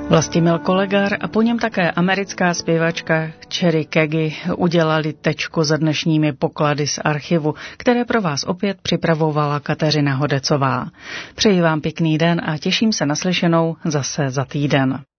Vlastimil Kolegar a po něm také americká zpěvačka Cherry Kagi udělali tečku za dnešními poklady z archivu, které pro vás opět připravovala Kateřina Hodecová. Přeji vám pěkný den a těším se na slyšenou zase za týden.